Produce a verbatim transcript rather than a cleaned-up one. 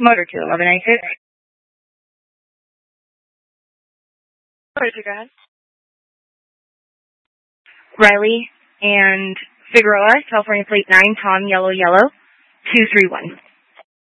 Motor two eleven ninety-six. Motor two, go ahead. Riley and Figueroa, California plate nine, Tom, yellow, yellow, two three one.